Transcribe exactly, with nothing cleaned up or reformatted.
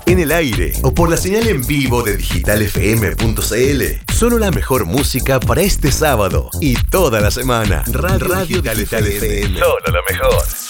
en el aire o por la señal en vivo de digital f m punto c l. Solo la mejor música para este sábado y toda la semana. Radio, Radio Digital, Digital F M. F M. Solo lo mejor.